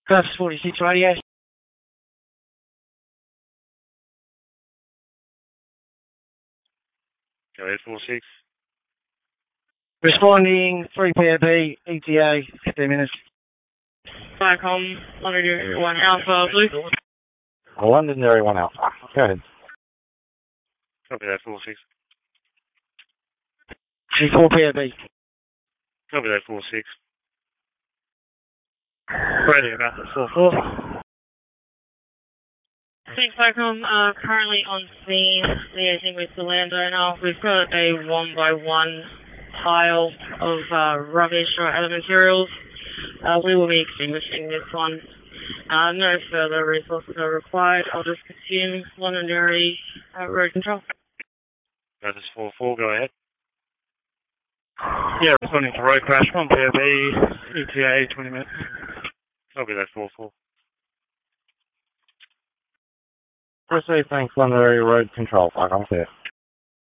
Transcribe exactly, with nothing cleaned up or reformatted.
Class forty-six radio. Go ahead, four six. Responding, three P A B, E T A, fifteen minutes. Viacom, Londonderry one Alpha, Blue. Londonderry one Alpha. Go ahead. Copy that, four six. G four P A B. Copy that, four six. Radio back at four four. Thanks, Viacom. Uh, currently on scene, liaising with the landowner. We've got a one by one pile of uh, rubbish or other materials. Uh, we will be extinguishing this one. Uh, no further resources are required. I'll just assume Londonderry uh, road control. That is four four, go ahead. Yeah, responding to road crash, one P A B, E T A, twenty minutes. Copy that, four four. Proceed, thanks, Londonderry Road Control. Fuck, I'm clear.